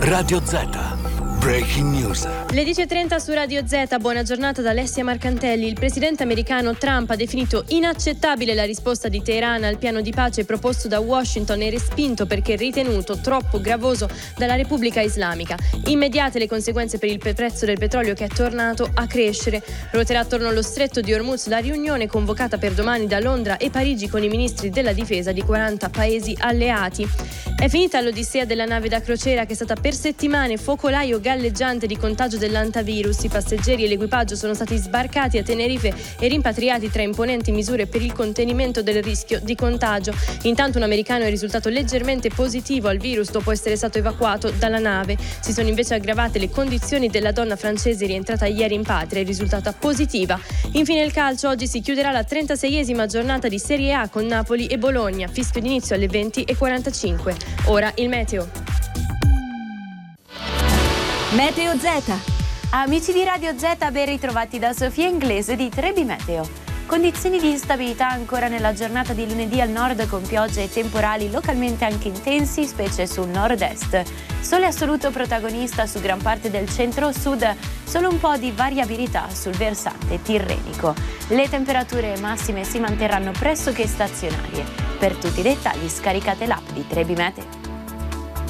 Radio Z. Breaking News. Le 10:30 su Radio Z, buona giornata da Alessia Marcantelli. Il presidente americano Trump ha definito inaccettabile la risposta di Teheran al piano di pace proposto da Washington e respinto perché ritenuto troppo gravoso dalla Repubblica Islamica. Immediate le conseguenze per il prezzo del petrolio che è tornato a crescere. Ruoterà attorno allo stretto di Hormuz la riunione convocata per domani da Londra e Parigi con i ministri della difesa di 40 paesi alleati. È finita l'odissea della nave da crociera che è stata per settimane focolaio galleggiante di contagio dell'antivirus. I passeggeri e l'equipaggio sono stati sbarcati a Tenerife e rimpatriati tra imponenti misure per il contenimento del rischio di contagio. Intanto un americano è risultato leggermente positivo al virus dopo essere stato evacuato dalla nave. Si sono invece aggravate le condizioni della donna francese rientrata ieri in patria e risultata positiva. Infine il calcio, oggi si chiuderà la 36esima giornata di Serie A con Napoli e Bologna, fischio d'inizio alle 20:45. Ora il meteo. Meteo Z. Amici di Radio Z, ben ritrovati da Sofia Inglese di Trebi Meteo. Condizioni di instabilità ancora nella giornata di lunedì al nord con piogge e temporali localmente anche intensi, specie sul nord-est. Sole assoluto protagonista su gran parte del centro-sud, solo un po' di variabilità sul versante tirrenico. Le temperature massime si manterranno pressoché stazionarie. Per tutti i dettagli scaricate l'app di Trebi Meteo.